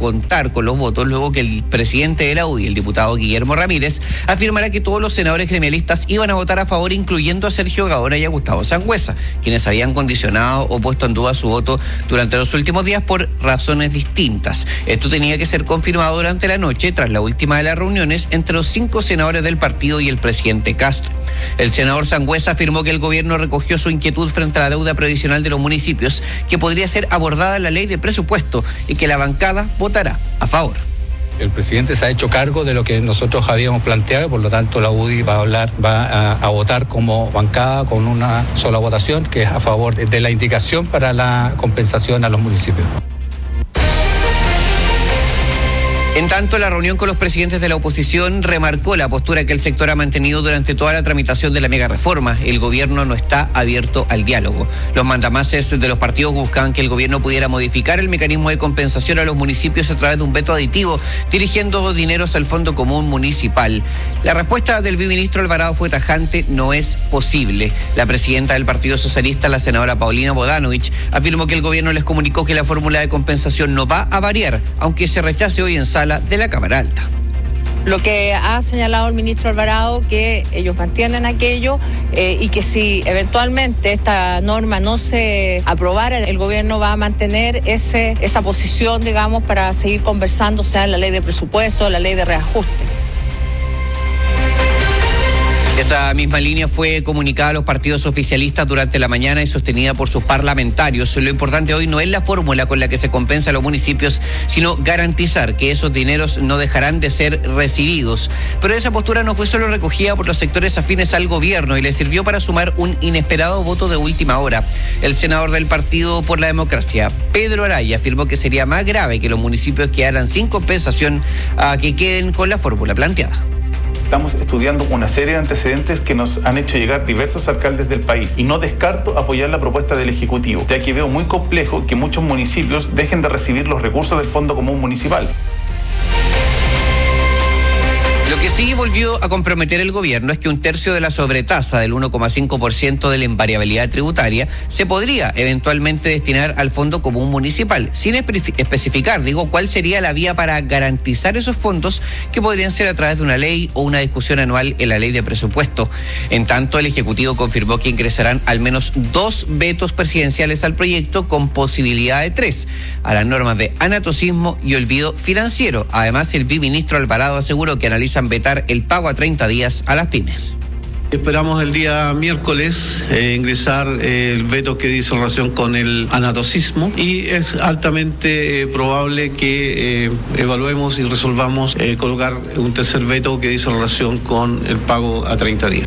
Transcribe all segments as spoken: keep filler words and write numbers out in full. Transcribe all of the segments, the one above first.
contar con los votos luego que el presidente de la U D I, el diputado Guillermo Ramírez, afirmará que todos los senadores gremialistas iban a votar a favor, incluyendo a Sergio Gaona y a Gustavo Sangüesa, quienes habían condicionado o puesto en duda su voto durante los últimos días por razones distintas. Esto tenía que ser confirmado durante la noche, tras la última de las reuniones entre los cinco senadores del partido y el presidente Castro. El senador Sangüesa afirmó que el gobierno recogió su inquietud frente a la deuda previsional de los municipios, que podría ser abordada en la ley de presupuesto, y que la bancada votará a favor. El presidente se ha hecho cargo de lo que nosotros habíamos planteado, por lo tanto la U D I va a hablar, va a, a votar como bancada con una sola votación, que es a favor de, de la indicación para la compensación a los municipios. En tanto, la reunión con los presidentes de la oposición remarcó la postura que el sector ha mantenido durante toda la tramitación de la mega reforma. El gobierno no está abierto al diálogo. Los mandamases de los partidos buscaban que el gobierno pudiera modificar el mecanismo de compensación a los municipios a través de un veto aditivo, dirigiendo dineros al Fondo Común Municipal. La respuesta del viceministro Alvarado fue tajante: no es posible. La presidenta del Partido Socialista, la senadora Paulina Bodanovich, afirmó que el gobierno les comunicó que la fórmula de compensación no va a variar, aunque se rechace hoy en sala de la Cámara Alta. Lo que ha señalado el ministro Alvarado, que ellos mantienen aquello eh, y que si eventualmente esta norma no se aprobara, el gobierno va a mantener ese, esa posición, digamos, para seguir conversando, sea en la ley de presupuesto, la ley de reajuste. Esa misma línea fue comunicada a los partidos oficialistas durante la mañana y sostenida por sus parlamentarios. Lo importante hoy no es la fórmula con la que se compensa a los municipios, sino garantizar que esos dineros no dejarán de ser recibidos. Pero esa postura no fue solo recogida por los sectores afines al gobierno y le sirvió para sumar un inesperado voto de última hora. El senador del Partido por la Democracia, Pedro Araya, afirmó que sería más grave que los municipios quedaran sin compensación a que queden con la fórmula planteada. Estamos estudiando una serie de antecedentes que nos han hecho llegar diversos alcaldes del país y no descarto apoyar la propuesta del Ejecutivo, ya que veo muy complejo que muchos municipios dejen de recibir los recursos del Fondo Común Municipal. Lo que sí volvió a comprometer el gobierno es que un tercio de la sobretasa del uno coma cinco por ciento de la invariabilidad tributaria se podría eventualmente destinar al Fondo Común Municipal, sin especificar, digo, cuál sería la vía para garantizar esos fondos, que podrían ser a través de una ley o una discusión anual en la ley de presupuesto. En tanto, el Ejecutivo confirmó que ingresarán al menos dos vetos presidenciales al proyecto, con posibilidad de tres, a las normas de anatocismo y olvido financiero. Además, el viceministro Alvarado aseguró que analizan vetar el pago a treinta días a las pymes. Esperamos el día miércoles eh, ingresar eh, el veto que dice relación con el anatocismo, y es altamente eh, probable que eh, evaluemos y resolvamos eh, colocar un tercer veto que dice relación con el pago a treinta días.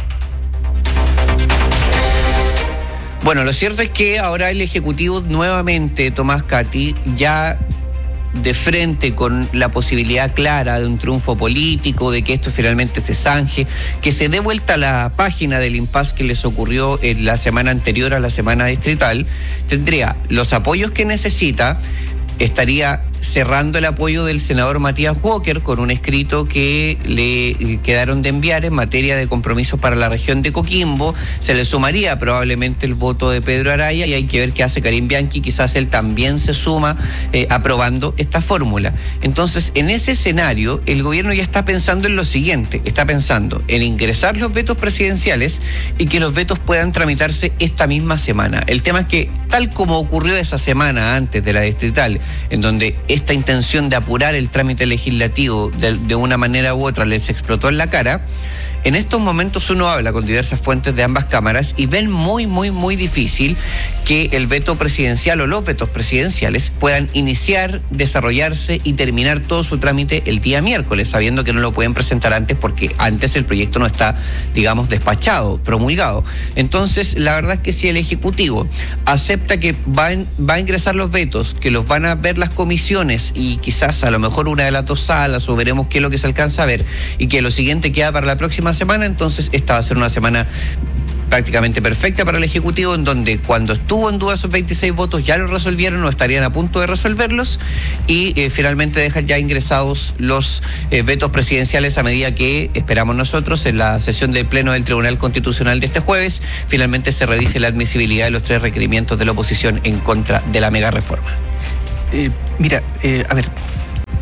Bueno, lo cierto es que ahora el Ejecutivo nuevamente, Tomás Cati, ya de frente con la posibilidad clara de un triunfo político, de que esto finalmente se zanje, que se dé vuelta a la página del impasse que les ocurrió en la semana anterior a la semana distrital, tendría los apoyos que necesita, estaría cerrando el apoyo del senador Matías Walker con un escrito que le quedaron de enviar en materia de compromisos para la región de Coquimbo. Se le sumaría probablemente el voto de Pedro Araya, y hay que ver qué hace Karim Bianchi. Quizás él también se suma eh, aprobando esta fórmula. Entonces, en ese escenario, el gobierno ya está pensando en lo siguiente: está pensando en ingresar los vetos presidenciales y que los vetos puedan tramitarse esta misma semana. El tema es que, tal como ocurrió esa semana antes de la distrital, en donde esta intención de apurar el trámite legislativo de, de una manera u otra les explotó en la cara, en estos momentos uno habla con diversas fuentes de ambas cámaras y ven muy, muy, muy difícil que el veto presidencial o los vetos presidenciales puedan iniciar, desarrollarse y terminar todo su trámite el día miércoles, sabiendo que no lo pueden presentar antes porque antes el proyecto no está, digamos, despachado, promulgado. Entonces, la verdad es que si el Ejecutivo acepta que va, en, va a ingresar los vetos, que los van a ver las comisiones y quizás a lo mejor una de las dos salas, o veremos qué es lo que se alcanza a ver, y que lo siguiente queda para la próxima semana, entonces esta va a ser una semana prácticamente perfecta para el Ejecutivo, en donde cuando estuvo en duda esos veintiséis votos ya los resolvieron o estarían a punto de resolverlos, y eh, finalmente dejan ya ingresados los eh, vetos presidenciales a medida que esperamos nosotros en la sesión del Pleno del Tribunal Constitucional de este jueves finalmente se revise la admisibilidad de los tres requerimientos de la oposición en contra de la mega reforma. Eh, mira, eh, a ver,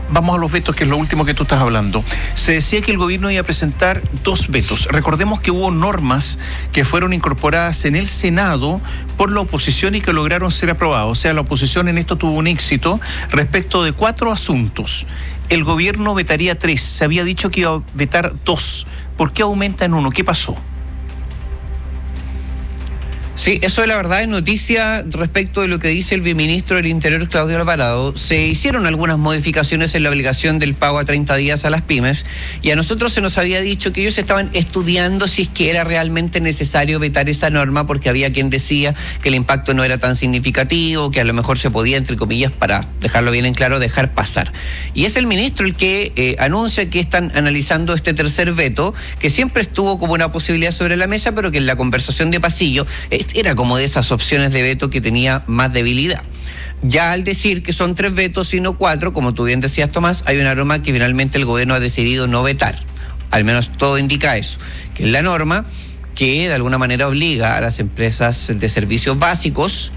vamos a los vetos, que es lo último que tú estás hablando. Se decía que el gobierno iba a presentar dos vetos. Recordemos que hubo normas que fueron incorporadas en el Senado por la oposición y que lograron ser aprobadas. O sea, la oposición en esto tuvo un éxito respecto de cuatro asuntos. El gobierno vetaría tres. Se había dicho que iba a vetar dos. ¿Por qué aumenta en uno? ¿Qué pasó? Sí, eso es la verdad, es noticia respecto de lo que dice el viceministro del Interior, Claudio Alvarado. Se hicieron algunas modificaciones en la obligación del pago a treinta días a las pymes y a nosotros se nos había dicho que ellos estaban estudiando si es que era realmente necesario vetar esa norma, porque había quien decía que el impacto no era tan significativo, que a lo mejor se podía, entre comillas, para dejarlo bien en claro, dejar pasar. Y es el ministro el que eh, anuncia que están analizando este tercer veto, que siempre estuvo como una posibilidad sobre la mesa, pero que en la conversación de pasillo eh, era como de esas opciones de veto que tenía más debilidad. Ya al decir que son tres vetos y no cuatro, como tú bien decías, Tomás, hay una norma que finalmente el gobierno ha decidido no vetar. Al menos todo indica eso, que es la norma que de alguna manera obliga a las empresas de servicios básicos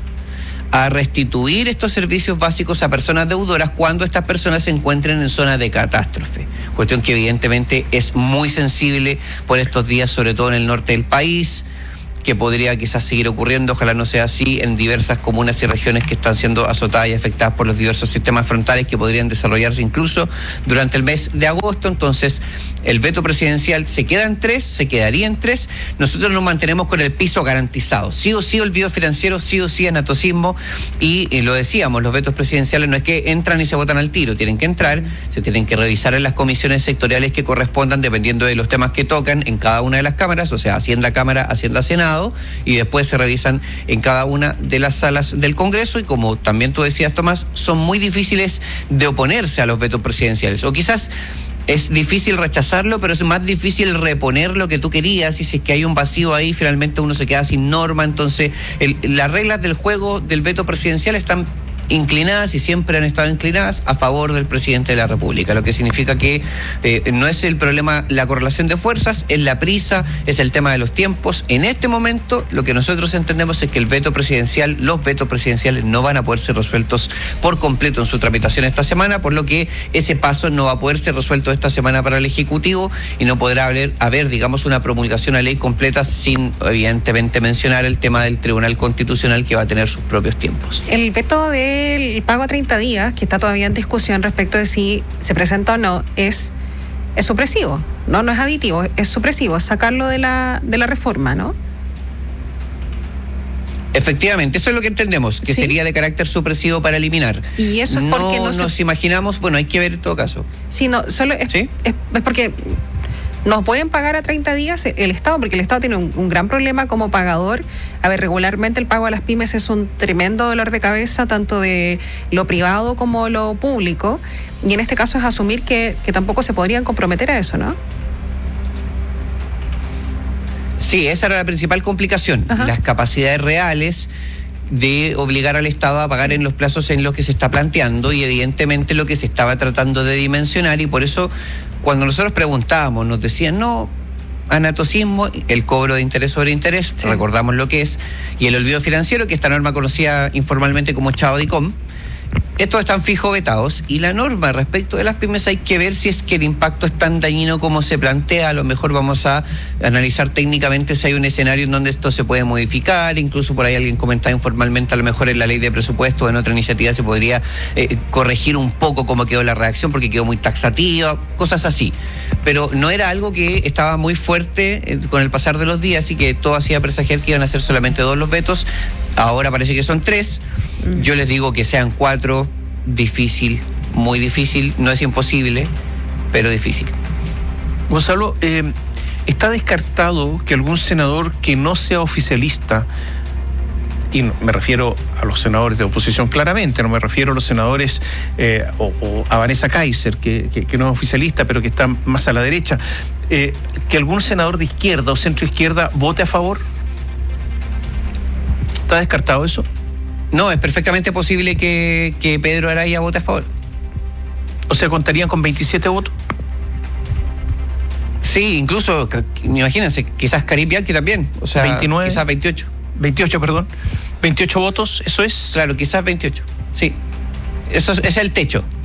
a restituir estos servicios básicos a personas deudoras cuando estas personas se encuentren en zona de catástrofe. Cuestión que evidentemente es muy sensible por estos días, sobre todo en el norte del país, que podría quizás seguir ocurriendo, ojalá no sea así, en diversas comunas y regiones que están siendo azotadas y afectadas por los diversos sistemas frontales que podrían desarrollarse incluso durante el mes de agosto. Entonces, el veto presidencial se queda en tres, se quedaría en tres. Nosotros nos mantenemos con el piso garantizado. Sí o sí olvido financiero, sí o sí anatocismo, y, y lo decíamos, los vetos presidenciales no es que entran y se votan al tiro, tienen que entrar, se tienen que revisar en las comisiones sectoriales que correspondan dependiendo de los temas que tocan en cada una de las cámaras, o sea, Hacienda Cámara, Hacienda Senado, y después se revisan en cada una de las salas del Congreso, y como también tú decías, Tomás, son muy difíciles de oponerse a los vetos presidenciales, o quizás es difícil rechazarlo, pero es más difícil reponer lo que tú querías, y si es que hay un vacío ahí, finalmente uno se queda sin norma. Entonces, el, las reglas del juego del veto presidencial están inclinadas y siempre han estado inclinadas a favor del presidente de la República, lo que significa que eh, no es el problema la correlación de fuerzas, es la prisa, es el tema de los tiempos. En este momento lo que nosotros entendemos es que el veto presidencial, los vetos presidenciales no van a poder ser resueltos por completo en su tramitación esta semana, por lo que ese paso no va a poder ser resuelto esta semana para el Ejecutivo y no podrá haber, haber digamos, una promulgación a ley completa sin, evidentemente, mencionar el tema del Tribunal Constitucional, que va a tener sus propios tiempos. El veto de el pago a treinta días, que está todavía en discusión respecto de si se presenta o no, es, es supresivo, no, no es aditivo, es supresivo, es sacarlo de la, de la reforma, ¿no? Efectivamente, eso es lo que entendemos, que ¿sí? Sería de carácter supresivo para eliminar. Y eso es porque no, no nos se... imaginamos, bueno, hay que ver en todo caso. Sí, no, solo es, ¿sí? es, es porque nos pueden pagar a treinta días el Estado, porque el Estado tiene un, un gran problema como pagador. A ver, regularmente el pago a las pymes es un tremendo dolor de cabeza, tanto de lo privado como lo público, y en este caso es asumir que, que tampoco se podrían comprometer a eso, ¿no? Sí, esa era la principal complicación, Ajá. las capacidades reales de obligar al Estado a pagar en los plazos en los que se está planteando, y evidentemente lo que se estaba tratando de dimensionar, y por eso cuando nosotros preguntábamos nos decían no, anatocismo, el cobro de interés sobre interés, sí. recordamos lo que es, y el olvido financiero, que esta norma conocida informalmente como Chavo Dicom. Estos están fijo vetados, y la norma respecto de las pymes hay que ver si es que el impacto es tan dañino como se plantea. A lo mejor vamos a analizar técnicamente si hay un escenario en donde esto se puede modificar, incluso por ahí alguien comentaba informalmente, a lo mejor en la ley de presupuesto o en otra iniciativa se podría eh, corregir un poco cómo quedó la redacción, porque quedó muy taxativa, cosas así. Pero no era algo que estaba muy fuerte eh, con el pasar de los días, y que todo hacía presagiar que iban a ser solamente dos los vetos. Ahora parece que son tres. Yo les digo que sean cuatro, difícil, muy difícil, no es imposible, pero difícil. Gonzalo, eh, ¿está descartado que algún senador que no sea oficialista, y no, me refiero a los senadores de oposición claramente, no me refiero a los senadores eh, o, o a Vanessa Kaiser, que, que, que no es oficialista, pero que está más a la derecha, eh, que algún senador de izquierda o centro izquierda vote a favor? ¿Está descartado eso? No, es perfectamente posible que, que Pedro Araya vote a favor. O sea, ¿contarían con veintisiete votos? Sí, incluso, imagínense, quizás Karim Bianchi también. O sea, veintinueve, quizás veintiocho. veintiocho, perdón. veintiocho votos, ¿eso es? Claro, quizás veintiocho, sí. Eso es, es el techo.